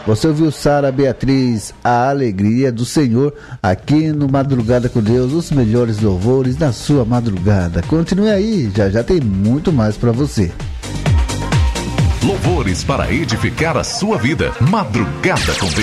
Você ouviu Sara Beatriz, a alegria do Senhor, aqui no Madrugada com Deus, os melhores louvores da sua madrugada. Continue aí, já tem muito mais para você. Louvores para edificar a sua vida. Madrugada com Deus.